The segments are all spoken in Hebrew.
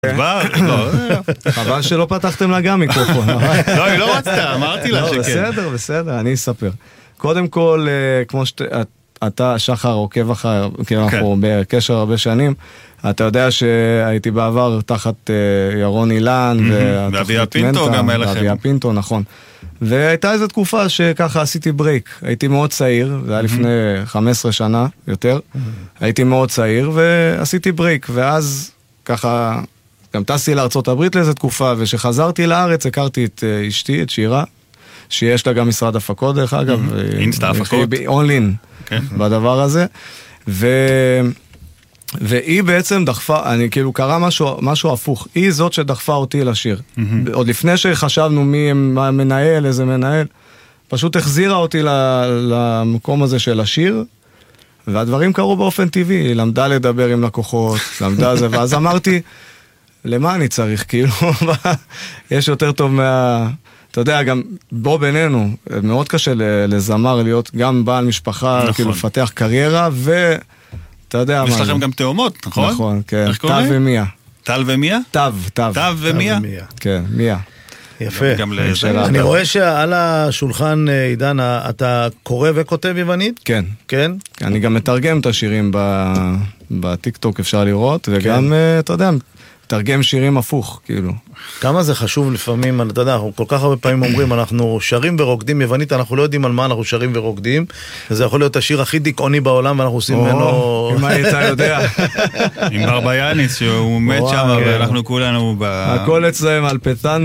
חבל שלא פתחתם לה גם מיקרופון. לא, היא לא רצתה, אמרתי לה שכן. בסדר, אני אספר. קודם כל, כמו שאתה, שחר, עוקב אחר, כי אנחנו בקשר הרבה שנים, אתה יודע שהייתי בעבר תחת ירון אילן, ואביה פינטו גם היה לכם. ואביה פינטו, נכון. והייתה איזו תקופה שככה עשיתי ברייק. הייתי מאוד צעיר, זה היה לפני 15 שנה יותר. הייתי מאוד צעיר ועשיתי ברייק, ואז ככה גם טסתי לארצות הברית לאיזו תקופה, ושחזרתי לארץ הכרתי את אשתי, את שירה, שיש לה גם משרד הפקות דרך אגב. אינסטה הפקות. אונלין בדבר הזה. והיא בעצם דחפה, אני כאילו קרה משהו הפוך, היא זאת שדחפה אותי לשיר. עוד לפני שחשבנו מי מנהל, איזה מנהל, פשוט החזירה אותי למקום הזה של השיר, והדברים קרו באופן טבעי, היא למדה לדבר עם לקוחות, למדה זה, ואז אמרתי, למה אני צריך? כאילו, יש יותר טוב אתה יודע, גם בו בינינו, מאוד קשה לזמר להיות גם בעל משפחה, כאילו לפתח קריירה, אתה יודע מה. יש לכם גם תאומות, נכון? נכון, כן. טל ומיה. טל ומיה? טל ומיה? כן, מיה. יפה. אני רואה שעל השולחן, עידן, אתה קורא וכותב יוונית? כן. כן? אני גם מתרגם את השירים בטיקטוק, אפשר לראות, וגם, אתה יודע, תרגם שירים הפוך, כאילו. כמה זה חשוב לפעמים, אתה יודע, אנחנו כל כך הרבה פעמים אומרים, אנחנו שרים ורוקדים יוונית, אנחנו לא יודעים על מה אנחנו שרים ורוקדים, וזה יכול להיות השיר הכי דיכאוני בעולם, ואנחנו עושים ממנו... אם היית יודע. עם ברביאניס, שהוא מת שם, ואנחנו כולנו הכל אצלם על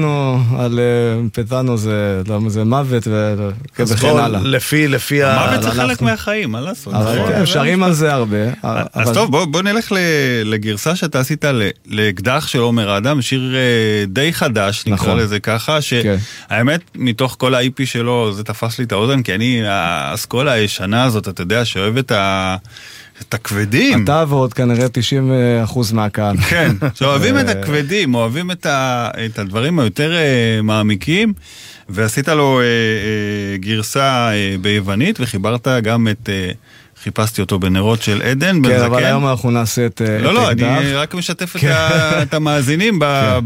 פטנו זה מוות וכן הלאה. לפי מוות זה חלק מהחיים, מה לעשות? שרים על זה הרבה. אז טוב, בוא נלך לגרסה שאתה עשית לאקדח של עומר אדם, שיר די חדש, נקרא לזה ככה, שהאמת, מתוך כל ה-IP שלו, זה תפס לי את האוזן, כי אני, האסכולה הישנה הזאת, אתה יודע, שאוהב את הכבדים. אתה ועוד כנראה 90% מהקהל. כן, שאוהבים את הכבדים, אוהבים את הדברים היותר מעמיקים, ועשית לו גרסה ביוונית, וחיברת גם את... חיפשתי אותו בנרות של עדן. כן, אבל היום אנחנו נעשה את... לא, אני רק משתף את המאזינים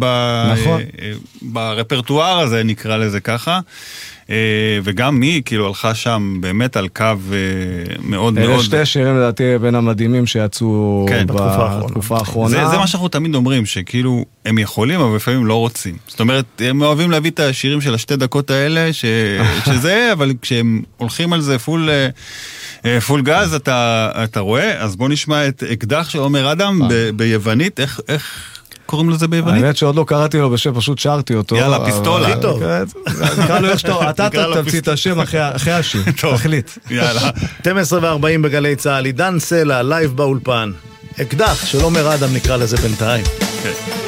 ברפרטואר הזה, נקרא לזה ככה. וגם מי, כאילו, הלכה שם באמת על קו מאוד מאוד... אלה שתי שירים, לדעתי, בין המדהימים שיצאו בתקופה האחרונה. זה מה שאנחנו תמיד אומרים, שכאילו, הם יכולים, אבל לפעמים לא רוצים. זאת אומרת, הם אוהבים להביא את השירים של השתי דקות האלה, שזה, אבל כשהם הולכים על זה פול גז, אתה רואה, אז בוא נשמע את אקדח של עומר אדם ביוונית, איך קוראים לזה ביוונית? האמת שעוד לא קראתי לו בשם, פשוט שרתי אותו. יאללה, פיסטולה. הכי טוב. נקרא לו איך שאתה, אתה תמציא את השם אחרי השיר, תחליט. יאללה. 12:40 בגלי צהל, עידן סלע, לייב באולפן. אקדח של עומר אדם נקרא לזה בינתיים. כן.